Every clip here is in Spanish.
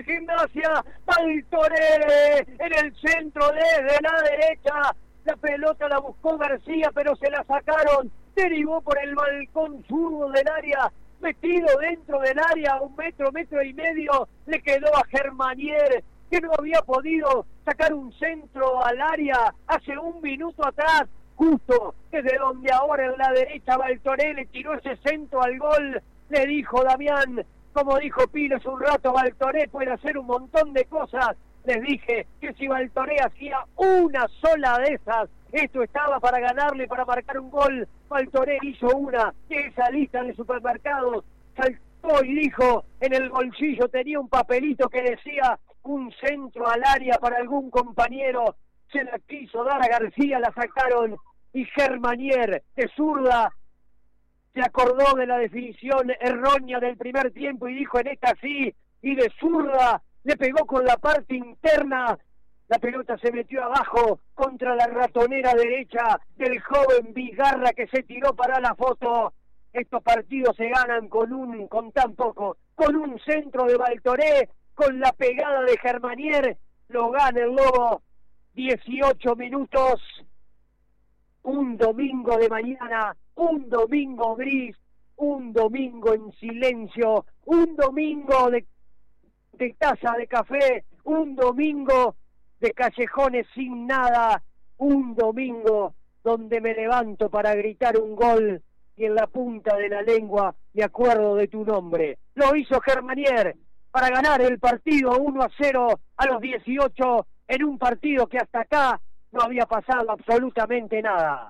Gimnasia. Baltoré en el centro desde la derecha. La pelota la buscó García, pero se la sacaron. Derivó por el balcón zurdo del área. Metido dentro del área, 1 metro, 1,5 metros. Le quedó a Germanier, que no había podido sacar un centro al área hace 1 minuto atrás. Justo desde donde ahora en la derecha Baltoré le tiró ese centro al gol. Le dijo Damián, como dijo Piles un rato, Baltoré puede hacer un montón de cosas. Les dije que si Baltoré hacía una sola de esas, esto estaba para ganarle, para marcar un gol. Baltoré hizo una de esa lista de supermercados. Saltó y dijo, en el bolsillo tenía un papelito que decía un centro al área para algún compañero. Se la quiso dar a García, la sacaron, y Germanier, de zurda, se acordó de la definición errónea del primer tiempo y dijo, en esta sí, y de zurda le pegó con la parte interna. La pelota se metió abajo contra la ratonera derecha del joven Vigarra, que se tiró para la foto. Estos partidos se ganan con tan poco, con un centro de Baltoré, con la pegada de Germanier. Lo gana el Lobo. 18 minutos, un domingo de mañana, un domingo gris, un domingo en silencio, un domingo de taza de café, un domingo de callejones sin nada, un domingo donde me levanto para gritar un gol y en la punta de la lengua me acuerdo de tu nombre. Lo hizo Germanier para ganar el partido 1-0 a los 18 en un partido que hasta acá no había pasado absolutamente nada.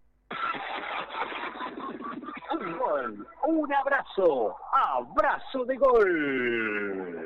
Un gol, un abrazo, abrazo de gol.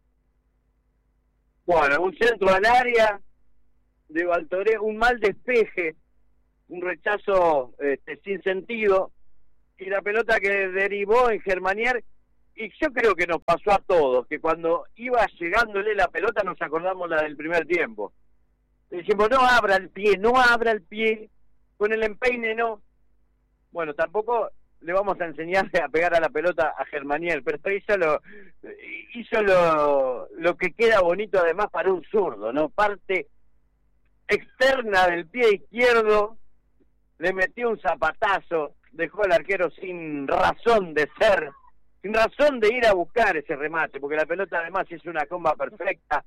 Bueno, un centro al área de Baltoré, un mal despeje, un rechazo sin sentido, y la pelota que derivó en Germanier. Y yo creo que nos pasó a todos, que cuando iba llegándole la pelota nos acordamos la del primer tiempo. Decimos, no abra el pie, con el empeine no. Bueno, tampoco le vamos a enseñar a pegar a la pelota a Germanier, pero hizo lo que queda bonito además para un zurdo, ¿no? Parte externa del pie izquierdo, le metió un zapatazo, dejó al arquero sin razón de ser, sin razón de ir a buscar ese remate, porque la pelota además es una comba perfecta,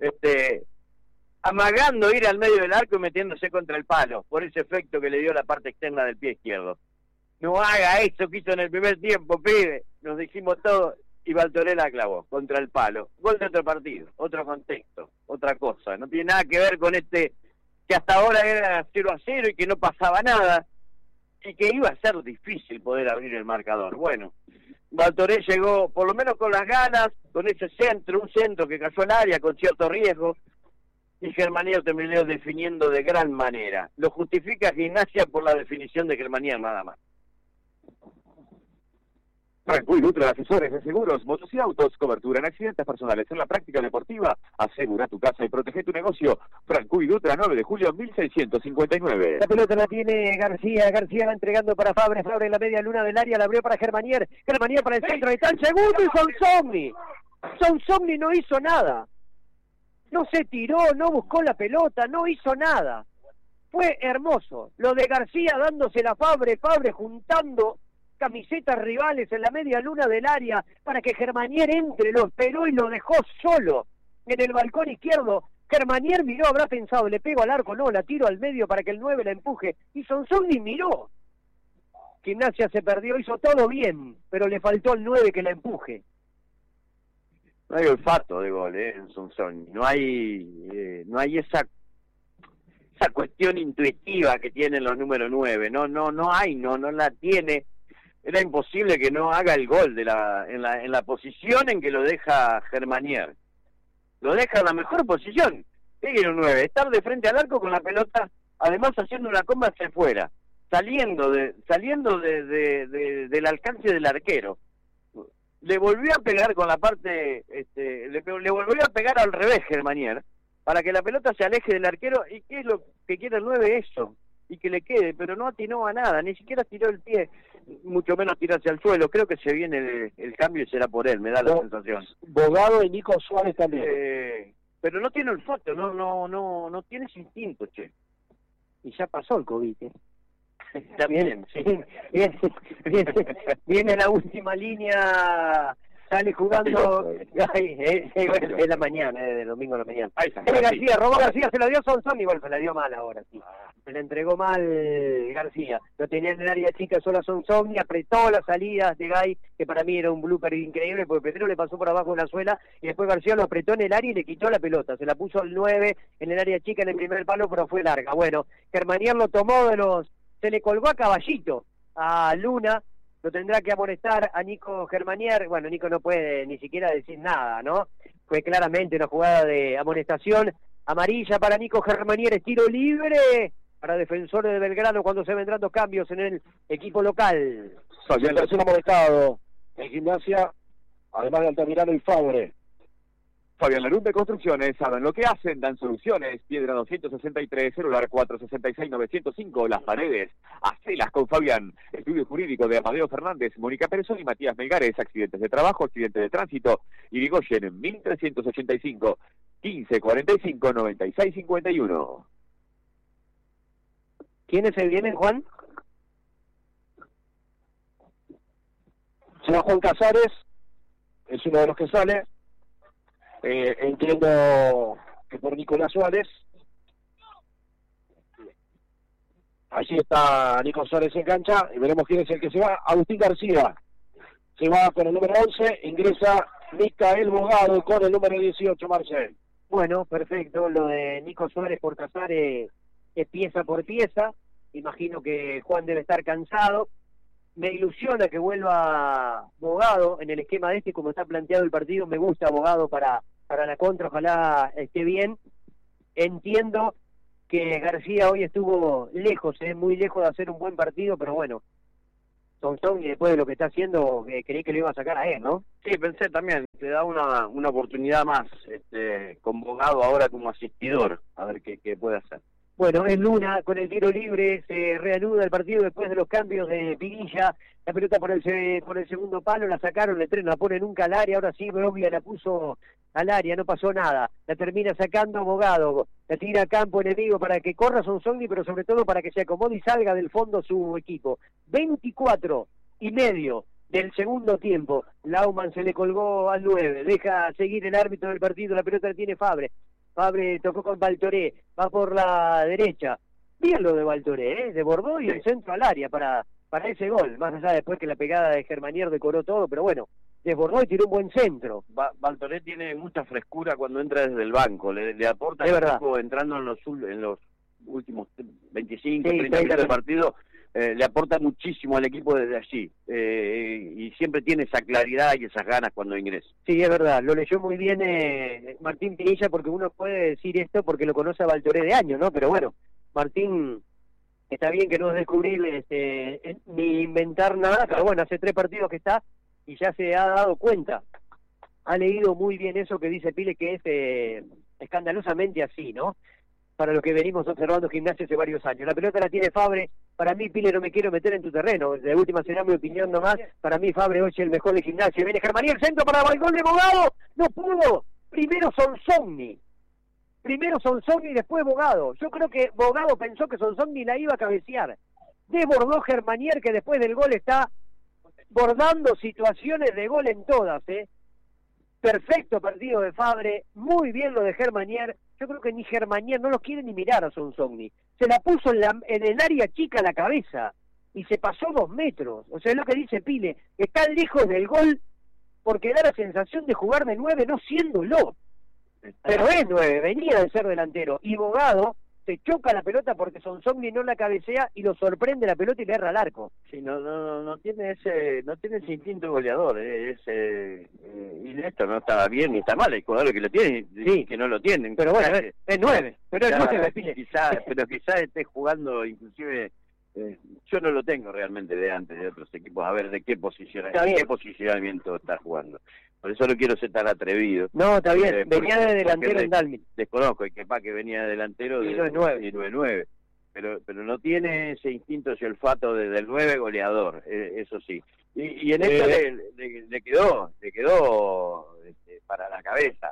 amagando ir al medio del arco y metiéndose contra el palo, por ese efecto que le dio la parte externa del pie izquierdo. No haga eso que hizo en el primer tiempo, pibe, nos dijimos todo, y Baltoré la clavó contra el palo. Gol de otro partido, otro contexto, otra cosa, no tiene nada que ver con que hasta ahora era 0-0 y que no pasaba nada, y que iba a ser difícil poder abrir el marcador. Bueno, Baltoré llegó por lo menos con las ganas, con ese centro, un centro que cayó al área con cierto riesgo, y Germanier terminó definiendo de gran manera. Lo justifica Gimnasia por la definición de Germanier nada más. Franco y Dutra, asesores de seguros, motos y autos, cobertura en accidentes personales. En la práctica deportiva, asegura tu casa y protege tu negocio. Franco y Dutra, 9 de julio, 1659. La pelota la tiene García va entregando para Fabre en la media luna del área, la abrió para Germanier para el centro, está el segundo y Sonsomni no hizo nada. No se tiró, no buscó la pelota, no hizo nada. Fue hermoso. Lo de García dándose la Fabre juntando camisetas rivales en la media luna del área para que Germanier entre, lo esperó y lo dejó solo en el balcón izquierdo. Germanier miró, habrá pensado, le pego al arco, no, la tiro al medio para que el 9 la empuje, y Sonsomni miró. Gimnasia se perdió, hizo todo bien, pero le faltó el 9 que la empuje. No hay olfato de gol, en Sonsomni, no hay esa cuestión intuitiva que tienen los número 9, no la tiene. Era imposible que no haga el gol en la posición en que lo deja Germanier. Lo deja en la mejor posición. ¿Qué quiere un 9? Estar de frente al arco con la pelota, además haciendo una comba hacia afuera, saliendo del alcance del arquero. Le volvió a pegar con la parte, le volvió a pegar al revés Germanier, para que la pelota se aleje del arquero. ¿Y qué es lo que quiere el 9? Eso, y que le quede, pero no atinó a nada, ni siquiera tiró el pie. mucho menos tirarse al suelo. Creo que se viene el cambio y será por él, me da la sensación. Bogado y Nico Suárez también. Pero no tiene olfato, no tiene ese instinto, che. Y ya pasó el COVID, ¿eh? Está bien, sí. Viene la última línea, sale jugando es la mañana, de domingo a la mañana. García, robó García, se la dio Sonsón, igual se la dio mal ahora, sí. Se la entregó mal García. Lo tenía en el área chica solo a Sonsón y apretó las salidas de Gay, que para mí era un blooper increíble, porque primero le pasó por abajo de la suela y después García lo apretó en el área y le quitó la pelota. Se la puso al 9 en el área chica en el primer palo, pero fue larga. Bueno, Germanier lo tomó se le colgó a Caballito, a Luna, lo tendrá que amonestar a Nico Germanier. Bueno, Nico no puede ni siquiera decir nada, ¿no? Fue claramente una jugada de amonestación. Amarilla para Nico Germanier, es tiro libre para Defensores de Belgrano cuando se vendrán 2 cambios en el equipo local. El tercero amonestado en Gimnasia, además de Altamirano y Fabre. Fabián Larumbe Construcciones, saben lo que hacen, dan soluciones. Piedra 263, celular 466-905, Las Paredes. Hacelas con Fabián. Estudio jurídico de Amadeo Fernández, Mónica Pérezón y Matías Melgares. Accidentes de trabajo, accidentes de tránsito. Irigoyen en 1385, 1545-9651. ¿Quiénes se vienen, Juan? Se va Juan Casares, es uno de los que sale. Entiendo que por Nicolás Suárez. Allí está Nico Suárez en cancha y veremos quién es el que se va. Agustín García se va con el número 11, ingresa Micael Bogado con el número 18, Marcel. Bueno, perfecto, lo de Nico Suárez por Casares es pieza por pieza. Imagino que Juan debe estar cansado. Me ilusiona que vuelva Bogado en el esquema como está planteado el partido. Me gusta Bogado para la contra, ojalá esté bien. Entiendo que García hoy estuvo lejos, muy lejos de hacer un buen partido, pero bueno, Sonsón, y después de lo que está haciendo, creí que lo iba a sacar a él, ¿no? Sí, pensé también, te da una oportunidad más, con Bogado ahora como asistidor, a ver qué puede hacer. Bueno, es Luna con el tiro libre, se reanuda el partido después de los cambios de Pinilla, la pelota por el segundo palo, la sacaron, el tren no la pone nunca al área, ahora sí Broglia la puso al área, no pasó nada, la termina sacando Bogado, la tira a campo enemigo para que corra Sonsogni, pero sobre todo para que se acomode y salga del fondo su equipo. 24:30 del segundo tiempo, Laumann se le colgó al 9, deja seguir el árbitro del partido, la pelota la tiene Fabre tocó con Baltoré, va por la derecha. Bien lo de Baltoré, desbordó y el centro al área para ese gol. Más allá después que la pegada de Germanier decoró todo, pero bueno, desbordó y tiró un buen centro. Baltoré tiene mucha frescura cuando entra desde el banco, le aporta el equipo entrando en los últimos 25, 30 minutos del partido. Le aporta muchísimo al equipo desde allí y siempre tiene esa claridad y esas ganas cuando ingresa. Sí, es verdad, lo leyó muy bien Martín Pinilla, porque uno puede decir esto porque lo conoce a Baltoré de años, ¿no? Pero bueno, Martín, está bien que no es descubrir ni inventar nada, pero bueno, hace 3 partidos que está y ya se ha dado cuenta. Ha leído muy bien eso que dice Pile, que es escandalosamente así, ¿no? Para lo que venimos observando Gimnasia hace varios años. La pelota la tiene Fabre. Para mí, Pile, no me quiero meter en tu terreno. De última será mi opinión nomás. Para mí, Fabre hoy es el mejor de Gimnasia. Viene Germanier, el centro para el gol de Bogado. No pudo. Primero Sonsogni y después Bogado. Yo creo que Bogado pensó que Sonsogni la iba a cabecear. Desbordó Germanier, que después del gol está bordando situaciones de gol en todas, Perfecto partido de Fabre, muy bien lo de Germanier. Yo creo que ni Germanier no lo quiere ni mirar a Sonsogni. Se la puso en el área chica a la cabeza y se pasó 2 metros. O sea, es lo que dice Pile, está lejos del gol porque da la sensación de jugar de 9 no siéndolo. Pero es 9, venía de ser delantero. Y Bogado se choca la pelota porque Sonsogni no la cabecea y lo sorprende la pelota y le erra al arco. Sí, no tiene ese instinto goleador, y esto no está bien ni está mal, hay jugadores que lo tienen y que no lo tienen. Pero bueno, es 9, pero es 9, pero quizás esté jugando inclusive, yo no lo tengo realmente de antes de otros equipos, a ver de qué posicionamiento está jugando. Por eso no quiero ser tan atrevido. No, está bien, venía de delantero en Dalmi. Desconozco, y que venía de delantero y de 9. pero no tiene ese instinto, ese olfato del 9 goleador, eso sí. Y en esta le quedó para la cabeza,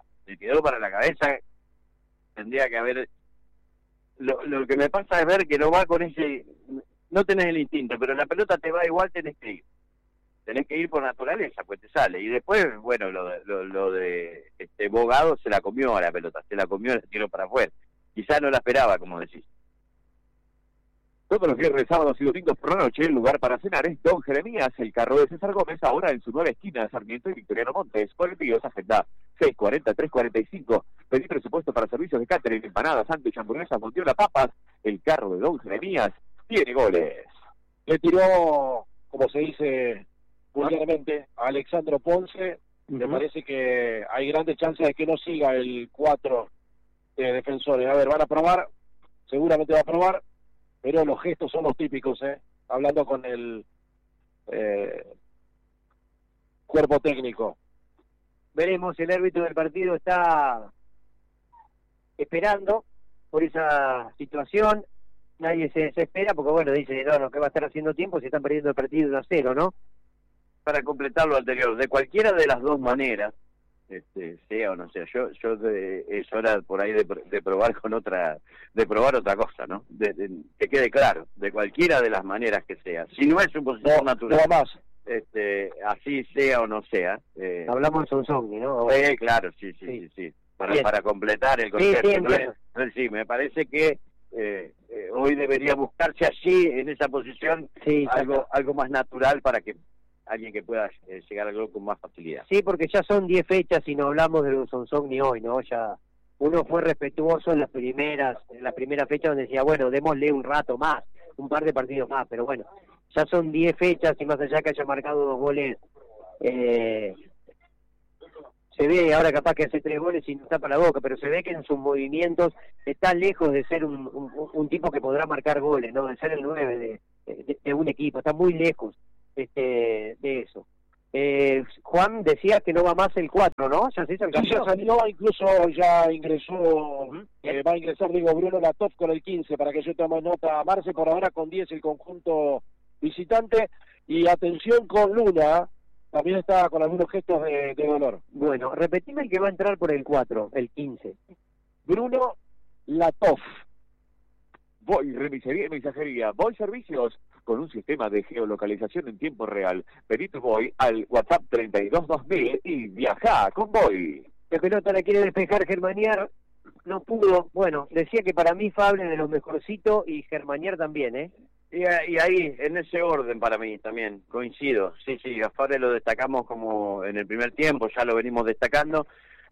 tendría que haber... Lo que me pasa es ver que no va con ese... No tenés el instinto, pero la pelota te va igual, tenés que ir por naturaleza, pues te sale. Y después, bueno, lo de Bogado se la comió a la pelota, la tiró para afuera. Quizás no la esperaba, como decís. Todos los viernes, sábados y domingos por la noche, el lugar para cenar es Don Jeremías, el carro de César Gómez, ahora en su nueva esquina de Sarmiento y Victoriano Montes. Por envíos, agenda 640-345. Pedí presupuesto para servicios de catering, empanadas, sándwich, hamburguesas, mondiola, papas. El carro de Don Jeremías tiene goles. Le tiró, como se dice vulgarmente, a Alexandro Ponce. Me parece que hay grandes chances de que no siga el 4 de Defensores. A ver, van a probar, seguramente va a probar, pero los gestos son los típicos, hablando con el cuerpo técnico. Veremos, el árbitro del partido está esperando por esa situación. Nadie se desespera porque, bueno, dice, no, ¿qué va a estar haciendo tiempo si están perdiendo el partido 1-0, no? Para completar lo anterior, de cualquiera de las dos maneras, sea o no sea, yo es hora por ahí de probar otra cosa, ¿no? Que quede claro, de cualquiera de las maneras que sea. Si no es un posición natural, no más. Así sea o no sea. Hablamos de Sonsogni, ¿no? Claro, sí. Para completar el concepto. Sí, me parece que hoy debería buscarse allí, en esa posición, algo más natural para que alguien que pueda llegar al gol con más facilidad. Sí, porque ya son 10 fechas y no hablamos de Sonsogni hoy, ¿no? Ya uno fue respetuoso en la primera fecha donde decía, bueno, démosle un rato más, un par de partidos más, pero bueno, ya son 10 fechas y más allá que haya marcado 2 goles, se ve ahora capaz que hace 3 goles y no tapa la boca, pero se ve que en sus movimientos está lejos de ser un tipo que podrá marcar goles, ¿no? De ser el 9 de un equipo, está muy lejos de eso. Juan decía que no va más el 4, ¿no? Ya se hizo el cambio. Ya salió, incluso ya ingresó, va a ingresar, Bruno Latov con el 15, para que yo tome nota. Marce por ahora con 10 el conjunto visitante, y atención con Luna, también está con algunos gestos de dolor. Bueno, repetime el que va a entrar por el 4, el 15. Bruno Latov. Voy Remisería y Mensajería, Voy Servicios, con un sistema de geolocalización en tiempo real. Pedí tu Voy al WhatsApp 322000 y viajá con Voy. La pelota la quiere despejar Germanier, no pudo. Bueno, decía que para mí Fable de los mejorcitos y Germanier también, Y ahí, en ese orden para mí también, coincido. Sí, a Fabre lo destacamos como en el primer tiempo, ya lo venimos destacando.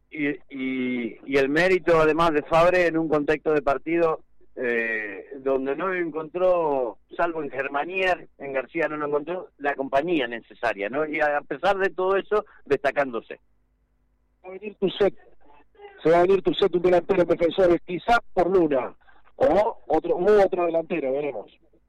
Y el mérito, además de Fabre, en un contexto de partido donde no encontró, salvo en Germanier, en García no lo encontró, la compañía necesaria, ¿no? Y a pesar de todo eso, destacándose. Se va a venir tu set, un delantero en Defensores, quizás por Luna, o otro delantero, veremos.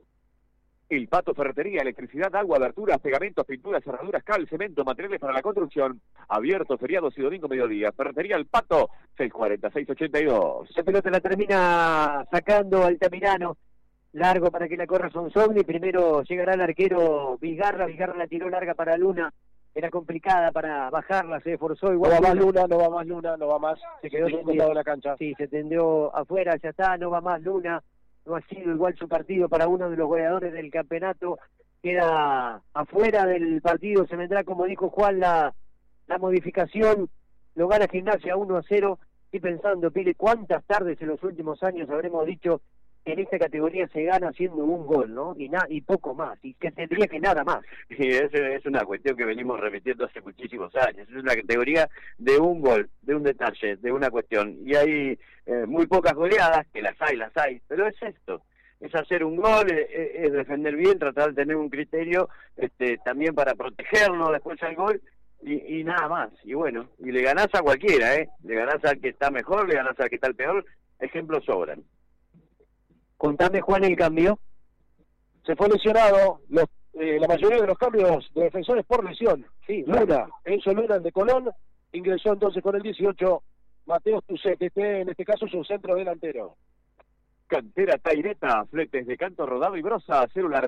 El Pato Ferretería, electricidad, agua, aberturas, pegamentos, pinturas, cerraduras, cal, cemento, materiales para la construcción. Abierto feriados y domingo mediodía. Ferretería El Pato, 640-682. Esa pelota la termina sacando Altamirano. Largo para que la corra Sonsogni. Primero llegará el arquero Vizgarra. Vizgarra la tiró larga para Luna. Era complicada para bajarla, se esforzó igual. No va más. Se quedó en un lado de la cancha. Sí, se tendió afuera, ya está, no va más Luna. No ha sido igual su partido para uno de los goleadores del campeonato. Queda afuera del partido. Se vendrá, como dijo Juan, la modificación. Lo gana Gimnasia 1-0. Estoy pensando, Pile, cuántas tardes en los últimos años habremos dicho que en esta categoría se gana haciendo un gol, ¿no? Y poco más. Y que tendría que nada más. Y es una cuestión que venimos repitiendo hace muchísimos años. Es una categoría de un gol, de un detalle, de una cuestión. Y hay muy pocas goleadas, que las hay, pero es esto. Es hacer un gol, es defender bien, tratar de tener un criterio también para protegerlo después al gol y nada más. Y bueno, y le ganás a cualquiera, le ganás al que está mejor, le ganás al que está el peor. Ejemplos sobran. Contame, Juan, el cambio. Se fue lesionado, la mayoría de los cambios de Defensores por lesión. Sí, Luna, Enzo Luna, el de Colón, ingresó entonces con el 18, Mateo Tucet, en este caso es un centro delantero. Cantera Taireta, fletes de canto rodado y brosa, celular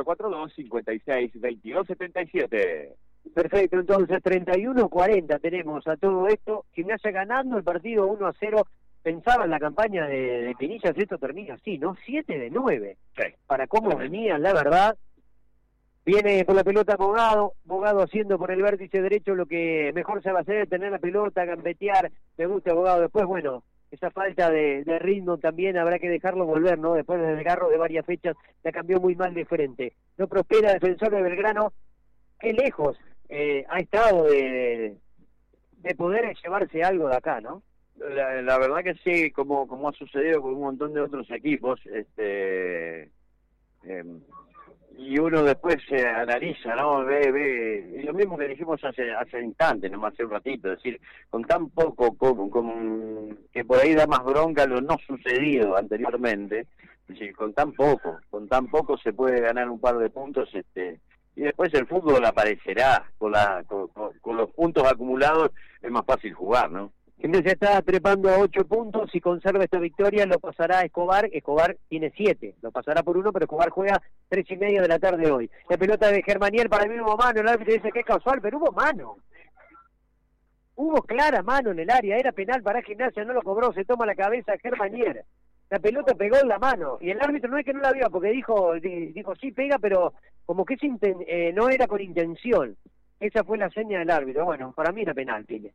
3442-5622-77. Perfecto, entonces 31-40 tenemos a todo esto. Gimnasia ganando el partido 1-0. Pensaba en la campaña de Pinilla, si esto termina así, ¿no? 7-9. Sí. Para cómo venían, la verdad. Viene con la pelota Bogado haciendo por el vértice derecho lo que mejor se va a hacer, tener la pelota, gambetear. Me gusta Bogado. Después, bueno, esa falta de ritmo también habrá que dejarlo volver, ¿no? Después del desgarro de varias fechas, la cambió muy mal de frente. No prospera Defensor de Belgrano. Qué lejos ha estado de poder llevarse algo de acá, ¿no? La verdad que sí, como ha sucedido con un montón de otros equipos, y uno después se analiza, ¿no? Ve, y lo mismo que dijimos hace instantes, no hace un ratito, es decir, con tan poco, que por ahí da más bronca lo no sucedido anteriormente, es decir, con tan poco se puede ganar un par de puntos, y después el fútbol aparecerá, con los puntos acumulados es más fácil jugar, ¿no? Gimnasia está trepando a 8 puntos, si conserva esta victoria lo pasará a Escobar tiene 7, lo pasará por 1, pero Escobar juega 3:30 de la tarde hoy. La pelota de Germanier, para mí hubo mano, el árbitro dice que es casual, pero hubo mano. Hubo clara mano en el área, era penal para Gimnasia, no lo cobró, se toma la cabeza Germanier. La pelota pegó en la mano, y el árbitro no es que no la vio, porque dijo sí pega, pero como que no era con intención. Esa fue la seña del árbitro. Bueno, para mí era penal, Pile.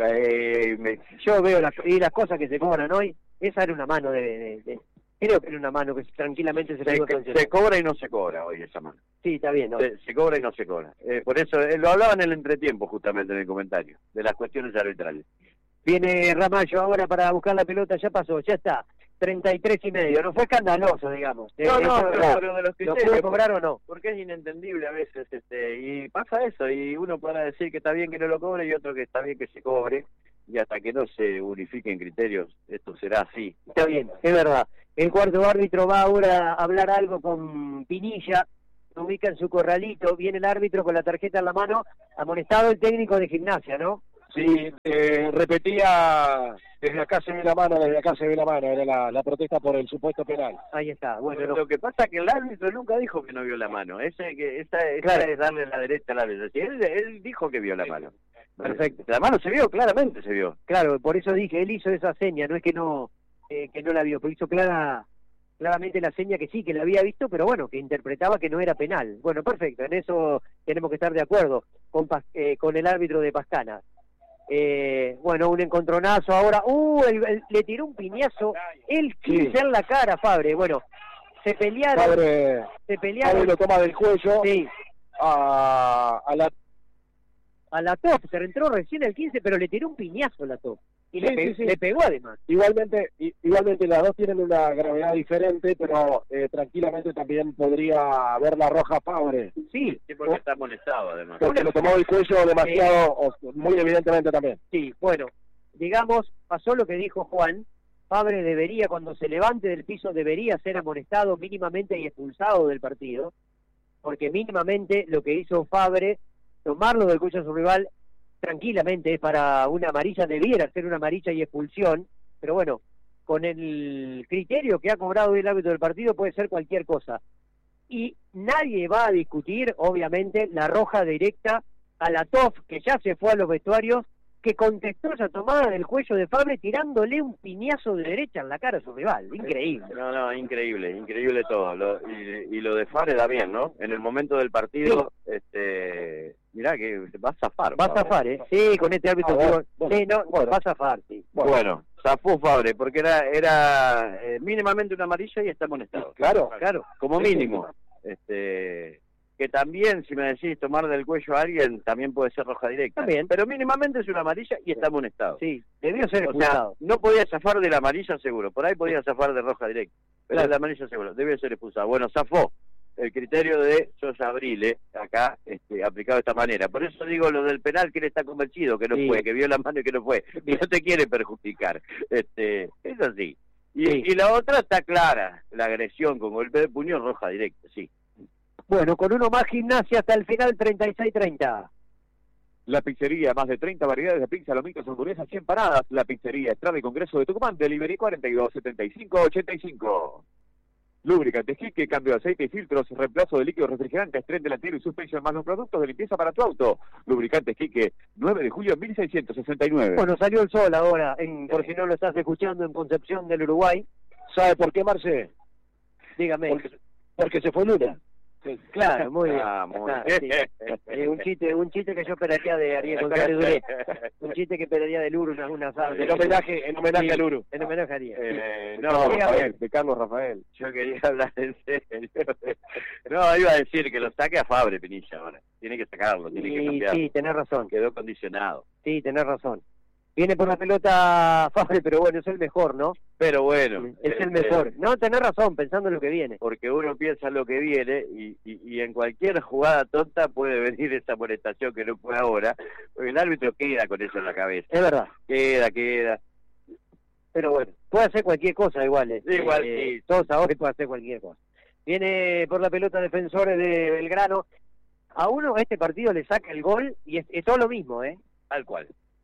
Yo veo las cosas que se cobran hoy. Esa era una mano creo que era una mano que tranquilamente se cobra y no se cobra hoy esa mano. Sí, está bien, ¿no? Se cobra y no se cobra. Por eso lo hablaba en el entretiempo justamente en el comentario de las cuestiones arbitrales. Viene Ramallo ahora para buscar la pelota, ya pasó, ya está. 33:30, no fue escandaloso, digamos. No, pero de los criterios, ¿lo puede cobrar o no? Porque es inentendible a veces, y pasa eso, y uno podrá decir que está bien que no lo cobre y otro que está bien que se cobre, y hasta que no se unifiquen criterios, esto será así. Está bien, es verdad. El cuarto árbitro va ahora a hablar algo con Pinilla, se ubica en su corralito, viene el árbitro con la tarjeta en la mano, amonestado el técnico de Gimnasia, ¿no? Sí, repetía, desde acá se ve la mano, era la protesta por el supuesto penal. Ahí está, bueno. Lo que pasa es que el árbitro nunca dijo que no vio la mano, esa es darle la derecha al árbitro, él dijo que vio la mano. Perfecto. La mano se vio, claramente se vio. Claro, por eso dije, él hizo esa seña, no es que no la vio, pero hizo claramente la seña que sí, que la había visto, pero bueno, que interpretaba que no era penal. Bueno, perfecto, en eso tenemos que estar de acuerdo con el árbitro de Pascana. Bueno, un encontronazo ahora. Le tiró un piñazo. Él quiso en la cara, Fabre. Bueno, se pelearon. Fabre lo toma del cuello. Sí. A la top. Se entró recién el 15, pero le tiró un piñazo a la top. Y sí. le pegó además. Igualmente las dos tienen una gravedad diferente, pero tranquilamente también podría haber la roja Fabre. Sí, porque está molestado además. Porque lo tomó el cuello demasiado, muy evidentemente también. Sí, bueno, digamos, pasó lo que dijo Juan. Fabre debería, cuando se levante del piso, debería ser amonestado mínimamente y expulsado del partido, porque mínimamente lo que hizo Fabre, tomarlo del cuello a su rival, tranquilamente es para una amarilla, debiera ser una amarilla y expulsión, pero bueno, con el criterio que ha cobrado el árbitro del partido puede ser cualquier cosa. Y nadie va a discutir, obviamente, la roja directa a la TOF, que ya se fue a los vestuarios, que contestó esa tomada del cuello de Fabre tirándole un piñazo de derecha en la cara a su rival. Increíble. No, increíble todo. Y lo de Fabre da bien, ¿no? En el momento del partido, mirá que va a zafar. Va a zafar, ¿eh? Sí, con este árbitro. Va a zafar, sí. Bueno, zafó Fabre, porque era mínimamente una amarilla y está amonestado. Claro. Como mínimo. Que también, si me decís tomar del cuello a alguien, también puede ser roja directa. También. Pero mínimamente es una amarilla y está amonestado. Sí, debió ser expulsado. O sea, no podía zafar de la amarilla seguro, por ahí podía zafar de roja directa. Pero de la amarilla seguro, debió ser expulsado. Bueno, zafó el criterio de Sosa Abrile, acá aplicado de esta manera. Por eso digo lo del penal, que él está convencido que no fue, que vio la mano y que no fue. Y no te quiere perjudicar. Es así. Y la otra está clara, la agresión con golpe de puño, roja directa, sí. Bueno, con uno más Gimnasia hasta el final, 36-30. La pizzería, más de 30 variedades de pizza, lomitos, hamburguesas y empanadas. La pizzería Estrada y Congreso de Tucumán, Delivery 42 75 85. Lubricantes Quique, cambio de aceite y filtros, reemplazo de líquidos refrigerantes, tren delantero y suspensión, más los productos de limpieza para tu auto. Lubricantes Quique, 9 de julio de 1669. Bueno, salió el sol ahora, por si no lo estás escuchando, en Concepción del Uruguay. ¿Sabe por qué, Marce? Dígame. Porque se fue Luna. Sí, claro, muy bien. Muy Está, sí. Un chiste que yo esperaría de Ariel González Duré. Un chiste que esperaría de Luru, una sala. En homenaje a Luru. En homenaje a Ariel. No, de Carlos Rafael. yo quería hablar en serio. No, iba a decir que lo saque a Fabre, Pinilla, ahora. Tiene que sacarlo, tiene que cambiarlo. Sí, tenés razón. Quedó condicionado. Sí, tenés razón. Viene por la pelota Fabre, pero bueno, es el mejor, ¿no? Pero bueno. Es el mejor. No, tenés razón, pensando en lo que viene. Porque uno piensa lo que viene y en cualquier jugada tonta puede venir esa amonestación que no fue ahora, porque el árbitro queda con eso en la cabeza. Es verdad. Queda. Pero bueno, puede hacer cualquier cosa igual. Igual, sí. Todos ahora puede hacer cualquier cosa. Viene por la pelota Defensores de Belgrano. A uno este partido le saca el gol y es todo lo mismo, Tal cual.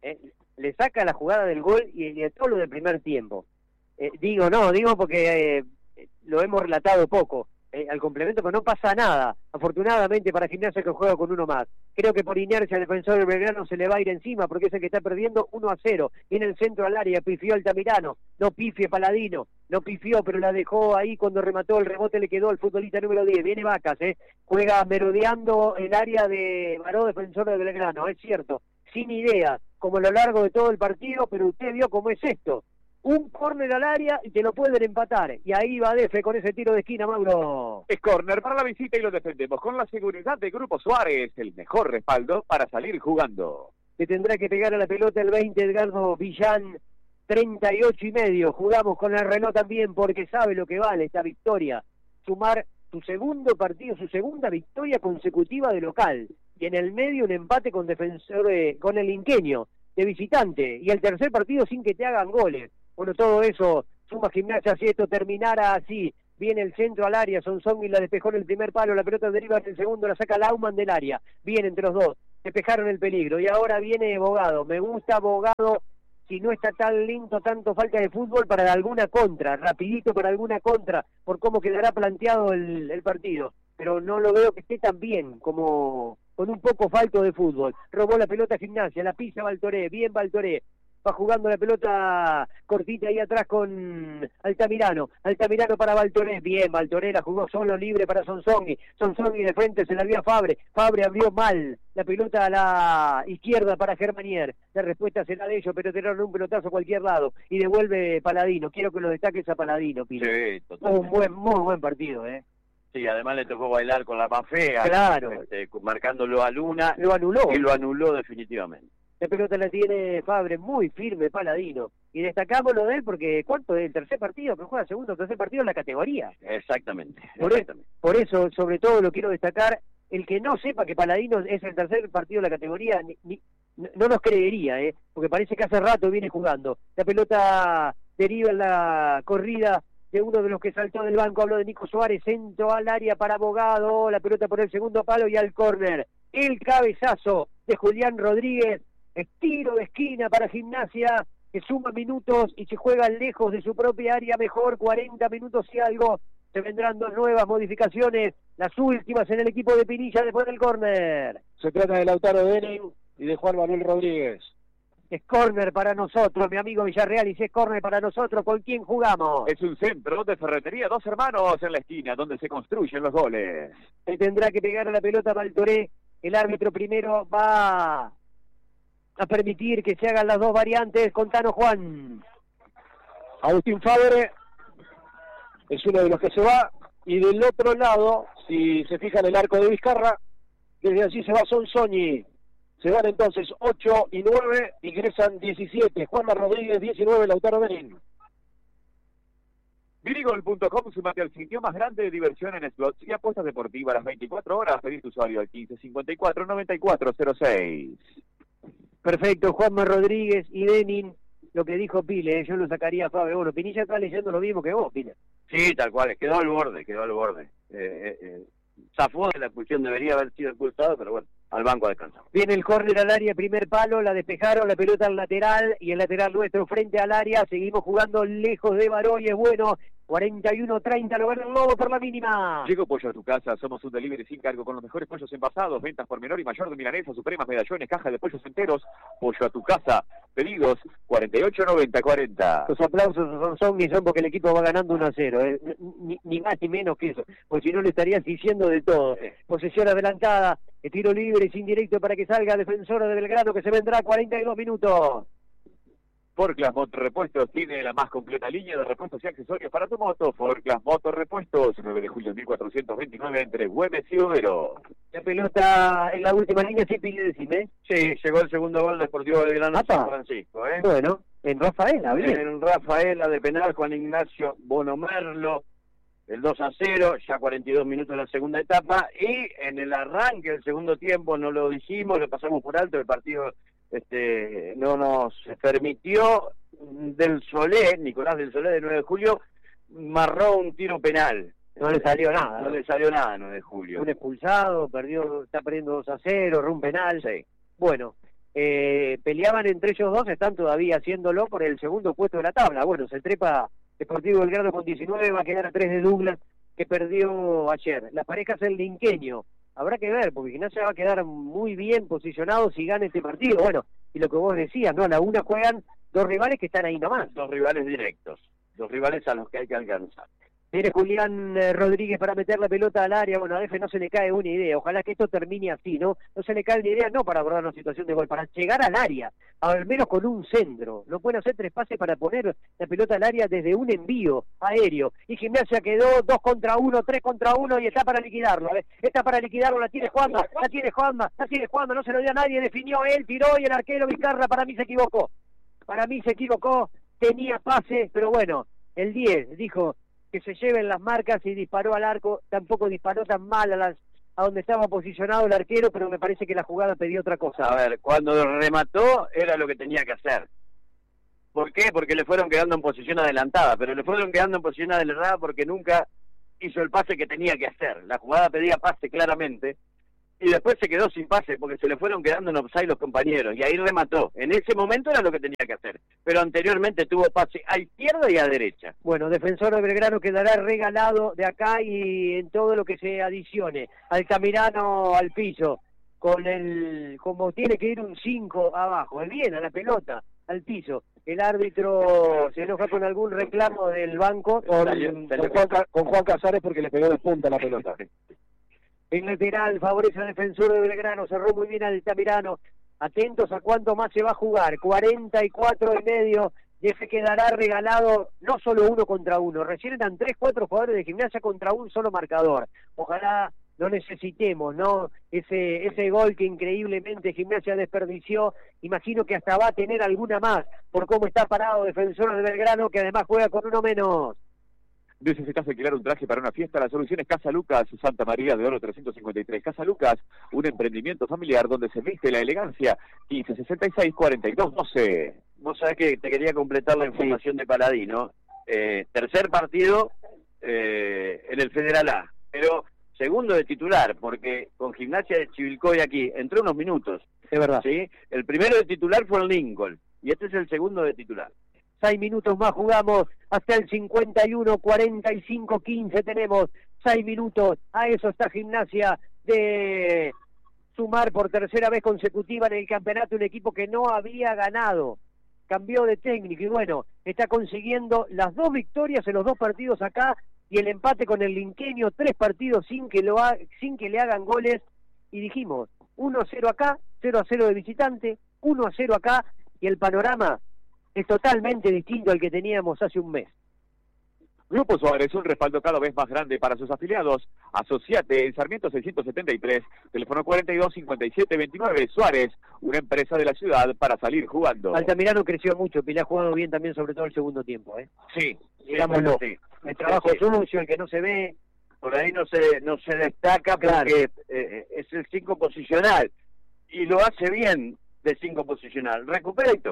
Le saca la jugada del gol y todo lo del primer tiempo. Digo porque lo hemos relatado poco. Al complemento, pero no pasa nada. Afortunadamente para Gimnasia, que juega con uno más. Creo que por inercia el Defensor del Belgrano se le va a ir encima, porque es el que está perdiendo 1-0. Viene el centro al área, pifió Altamirano. No pifie Paladino. No pifió, pero la dejó ahí cuando remató. El rebote le quedó al futbolista número 10. Viene Vacas, juega merodeando el área de Baró, Defensor del Belgrano. Es cierto, sin idea, como a lo largo de todo el partido, pero usted vio cómo es esto. Un córner al área y te lo pueden empatar. Y ahí va Defe con ese tiro de esquina, Mauro. Es córner para la visita y lo defendemos con la seguridad de Grupo Suárez, el mejor respaldo para salir jugando. Le tendrá que pegar a la pelota el 20, Edgardo Villán, 38,5. Jugamos con el reloj también porque sabe lo que vale esta victoria. Sumar su segundo partido, su segunda victoria consecutiva de local. Y en el medio un empate con Defensor, con el Inqueño, de visitante. Y el tercer partido sin que te hagan goles. Bueno, todo eso suma Gimnasia. Si esto terminara así, viene el centro al área, Sonsongui la despejó en el primer palo, la pelota deriva en el segundo, la saca Laumann del área, viene entre los dos, despejaron el peligro, y ahora viene Bogado. Me gusta Bogado, si no está tan lento, tanto falta de fútbol para alguna contra, rapidito para alguna contra, por cómo quedará planteado el partido, pero no lo veo que esté tan bien, como con un poco falto de fútbol. Robó la pelota Gimnasia, la pisa Baltoré, bien Baltoré, va jugando la pelota cortita ahí atrás con Altamirano para Baltoré, bien, Baltoré la jugó solo, libre para Sonsongui de frente, se la dio a Fabre abrió mal, la pelota a la izquierda para Germanier, la respuesta será de ellos, pero tiraron un pelotazo a cualquier lado, y devuelve Paladino. Quiero que lo destaques a Paladino, Pino. Sí, totalmente. Muy buen partido, Sí, además le tocó bailar con la más fea, claro, marcándolo a Luna, lo anuló, y lo anuló definitivamente. La pelota la tiene Fabre, muy firme Paladino. Y destacamos lo de él porque ¿cuánto es el tercer partido que juega? Segundo o tercer partido en la categoría. Exactamente. Por eso, sobre todo, lo quiero destacar. El que no sepa que Paladino es el tercer partido de la categoría, no nos creería, porque parece que hace rato viene jugando. La pelota deriva en la corrida de uno de los que saltó del banco. Hablo de Nico Suárez, centro al área para Bogado. La pelota por el segundo palo y al córner. El cabezazo de Julián Rodríguez. Tiro de esquina para Gimnasia, que suma minutos y se juega lejos de su propia área mejor, 40 minutos y algo. Se vendrán dos nuevas modificaciones, las últimas en el equipo de Pinilla después del córner. Se trata de Lautaro Denning y de Juan Manuel Rodríguez. Es córner para nosotros, mi amigo Villarreal, y si es córner para nosotros, ¿con quién jugamos? Es un centro de Ferretería Dos Hermanos en la esquina, donde se construyen los goles. Se tendrá que pegar a la pelota Baltoré. El árbitro primero va a permitir que se hagan las dos variantes. Contanos, Juan. Agustín Fabre es uno de los que se va, y del otro lado, si se fijan el arco de Vizcarra, desde allí se va Sonsongui. Se van entonces 8 y 9, ingresan 17. Juanma Rodríguez, 19, Lautaro Denning. Virigol.com, sumate al sitio más grande de diversión en slots y apuestas deportivas las 24 horas. Pedí tu usuario al 1554-9406. Perfecto, Juanma Rodríguez y Denning, lo que dijo Pile, yo lo sacaría a Fabre. Bueno, Pinilla está leyendo lo mismo que vos, Pile. Sí, tal cual, quedó al borde. Zafó de la expulsión, debería haber sido expulsado, pero bueno, al banco a descansar. Viene el córner al área, primer palo, la despejaron, la pelota al lateral, y el lateral nuestro frente al área, seguimos jugando lejos de Baró, y es bueno, 41-30, lo gana el Lobo por la mínima. Llegó Pollo a tu casa, somos un delivery sin cargo con los mejores pollos envasados, ventas por menor y mayor de milanesas, supremas, medallones, caja de pollos enteros. Pollo a tu casa, pedidos 48-90-40. Los aplausos son porque el equipo va ganando 1-0, ni más ni menos que eso, porque si no le estarías diciendo de todo. Posesión adelantada, tiro libre sin directo para que salga Defensora de Belgrano, que se vendrá 42 minutos. Forclas Motorrepuestos tiene la más completa línea de repuestos y accesorios para tu moto. Forclas Motorrepuestos, 9 de julio de 1429 entre Güemes y Overo. La pelota en la última línea, sí, pide, decime. Sí, llegó el segundo gol de Deportivo Belgrano San Francisco. Bueno, en Rafaela, bien. En Rafaela de penal, Juan Ignacio Bonomerlo, el 2-0, ya 42 minutos de la segunda etapa, y en el arranque del segundo tiempo, no lo dijimos, lo pasamos por alto, el partido no nos permitió, Nicolás del Solé de 9 de julio, marró un tiro penal. No le salió nada. No le salió nada 9 de julio. Un expulsado, está perdiendo 2-0, un penal. Sí. Bueno, peleaban entre ellos dos, están todavía haciéndolo por el segundo puesto de la tabla. Bueno, se trepa Deportivo Belgrano con 19, va a quedar a 3 de Douglas, que perdió ayer. La pareja es el linqueño. Habrá que ver, porque Gimnasia va a quedar muy bien posicionado si gana este partido. Bueno, y lo que vos decías, ¿no? A la una juegan dos rivales que están ahí nomás. Dos rivales directos, dos rivales a los que hay que alcanzar. Viene Julián Rodríguez para meter la pelota al área. Bueno, a Efe no se le cae una idea. Ojalá que esto termine así, ¿no? No se le cae una idea, no para abordar una situación de gol, para llegar al área, al menos con un centro. No pueden hacer 3 pases para poner la pelota al área desde un envío aéreo. Y Gimnasia quedó 2 contra 1, 3 contra 1 y está para liquidarlo. Está para liquidarlo, la tiene Juanma, no se lo dio a nadie, definió él, tiró y el arquero Vizcarra para mí se equivocó. Tenía pase, pero bueno, el 10 dijo que se lleven las marcas y disparó al arco. Tampoco disparó tan mal a donde estaba posicionado el arquero, pero me parece que la jugada pedía otra cosa. A ver, cuando remató era lo que tenía que hacer. ¿Por qué? Porque le fueron quedando en posición adelantada, pero le fueron quedando en posición adelantada porque nunca hizo el pase que tenía que hacer. La jugada pedía pase claramente y después se quedó sin pase porque se le fueron quedando en offside los compañeros y ahí remató. En ese momento era lo que tenía que hacer, pero anteriormente tuvo pase a izquierda y a derecha. Bueno, Defensor de Belgrano quedará regalado de acá y en todo lo que se adicione. Altamirano al piso, como tiene que ir un 5 abajo, es bien, a la pelota, al piso. El árbitro se enoja con algún reclamo del banco. Con Juan Casares porque le pegó de punta la pelota. En lateral favorece al Defensor de Belgrano, cerró muy bien Altamirano. Atentos a cuánto más se va a jugar, 44,5, y ese quedará regalado no solo 1 contra 1, recién eran 3-4 jugadores de Gimnasia contra un solo marcador. Ojalá no necesitemos, ¿no? Ese gol que increíblemente Gimnasia desperdició, imagino que hasta va a tener alguna más, por cómo está parado Defensor de Belgrano, que además juega con uno menos. ¿Necesitas alquilar un traje para una fiesta? La solución es Casa Lucas, Santa María de Oro 353. Casa Lucas, un emprendimiento familiar donde se viste la elegancia. 1566-4212. Vos sabés que te quería completar la información de Paladino. Tercer partido en el Federal A, pero segundo de titular, porque con Gimnasia de Chivilcoy aquí entró unos minutos. Es verdad. ¿Sí? El primero de titular fue el Lincoln, y este es el segundo de titular. 6 minutos más jugamos hasta el 51, 45, 15 tenemos 6 minutos. A eso está Gimnasia de sumar por tercera vez consecutiva en el campeonato un equipo que no había ganado. Cambió de técnico y bueno, está consiguiendo las 2 victorias en los 2 partidos acá y el empate con el linqueño, 3 partidos sin que le hagan goles. Y dijimos, 1-0 acá, 0-0 de visitante, 1-0 acá y el panorama es totalmente distinto al que teníamos hace un mes. Grupo Suárez, un respaldo cada vez más grande para sus afiliados. Asociate en Sarmiento 673, teléfono 425729. Suárez, una empresa de la ciudad para salir jugando. Altamirano creció mucho, Pilar ha jugado bien también, sobre todo el segundo tiempo. Sí, digámoslo. Sí. El trabajo sucio, el que no se ve. Por ahí no se destaca porque es el 5 posicional. Y lo hace bien de 5 posicional. Recupera y toca.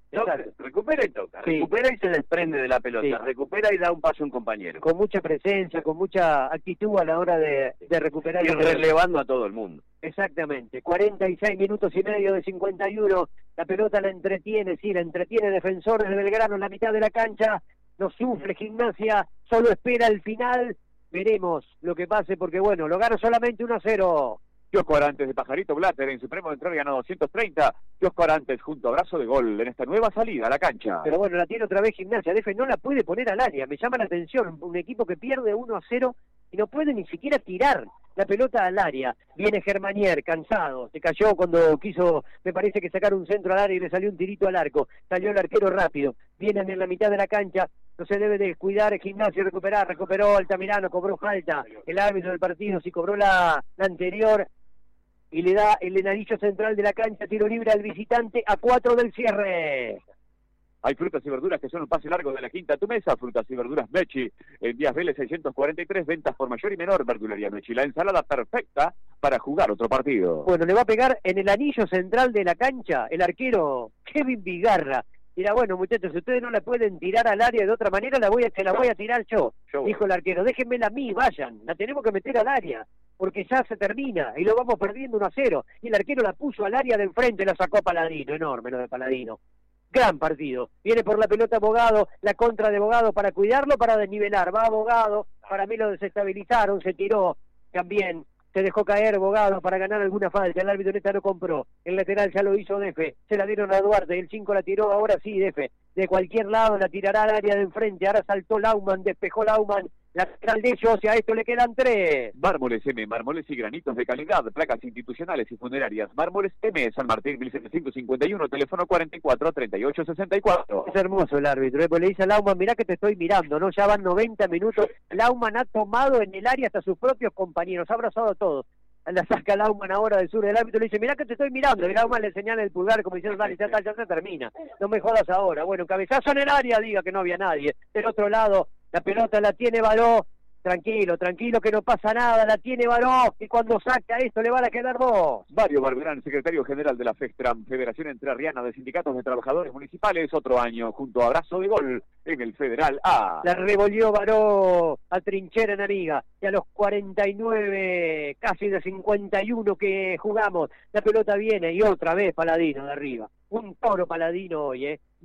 recupera y toca, Sí. recupera y se desprende de la pelota, Sí. recupera y da un paso a un compañero. Con mucha presencia, con mucha actitud a la hora de recuperar. Y relevando a todo el mundo. Exactamente, 46 minutos y medio de 51, la pelota la entretiene, sí, la entretiene Defensores de Belgrano en la mitad de la cancha, no sufre Gimnasia, solo espera el final, veremos lo que pase porque bueno, lo gana solamente 1-0. Kiosco Arantes de Pajarito Blatter en Supremo de Entrerriano ganó 230. Kiosco Arantes junto a Abrazo de Gol en esta nueva salida a la cancha. Pero bueno, la tiene otra vez Gimnasia, Defe no la puede poner al área, me llama la atención, un equipo que pierde 1-0 y no puede ni siquiera tirar la pelota al área. Viene Germanier, cansado, se cayó cuando quiso, me parece que sacar un centro al área y le salió un tirito al arco, salió el arquero rápido, vienen en la mitad de la cancha, no se debe descuidar Gimnasia, recuperó Altamirano, cobró falta, el árbitro del partido, si cobró la anterior, y le da el enanillo central de la cancha, tiro libre al visitante a 4 del cierre. Hay frutas y verduras que son un pase largo de la quinta a tu mesa. Frutas y verduras Mechi. En Díaz Vélez 643, ventas por mayor y menor. Verdulería Mechi. La ensalada perfecta para jugar otro partido. Bueno, le va a pegar en el anillo central de la cancha el arquero Kevin Vigarra. Dirá, bueno, muchachos, si ustedes no la pueden tirar al área de otra manera, se la voy a tirar yo. Dijo el arquero, déjenmela a mí, vayan. La tenemos que meter al área, porque ya se termina y lo vamos perdiendo 1-0. Y el arquero la puso al área de enfrente, la sacó Paladino. Enorme lo de Paladino. Gran partido. Viene por la pelota Bogado, la contra de Bogado para cuidarlo, para desnivelar. Va Bogado, para mí lo desestabilizaron, se tiró también. Se dejó caer Bogado para ganar alguna falta. El árbitro neta no compró. El lateral ya lo hizo Defe. Se la dieron a Duarte. El 5 la tiró. Ahora sí, Defe. De cualquier lado la tirará al área de enfrente. Ahora saltó Laumann. Despejó Laumann. Lateral de ellos. Y a esto le quedan 3. Mármoles M. Mármoles y granitos de calidad. Placas institucionales y funerarias. Mármoles M. San Martín 1751. Teléfono 44-38-64. Es hermoso el árbitro. Pues le dice a Laumann, mirá que te estoy mirando, ¿no? Ya van 90 minutos. Laumann ha tomado en el área hasta sus propios compañeros. Ha abrazado a todos. La saca Laumann ahora del sur del árbitro. Le dice, mirá que te estoy mirando. Y Laumann le señala el pulgar como diciendo, dale, ya se termina. No me jodas ahora. Bueno, cabezazo en el área, diga que no había nadie. Del otro lado, la pelota la tiene Baró. Tranquilo, que no pasa nada, la tiene Baró, y cuando saca esto le van a quedar 2. Mario Barberán, secretario general de la FESTRAM, Federación Entrerriana de Sindicatos de Trabajadores Municipales, otro año, junto a Abrazo de Gol en el Federal A. La revolvió Baró a trinchera enemiga, y a los 49, casi de 51 que jugamos, la pelota viene, y otra vez Paladino de arriba. Un toro Paladino hoy,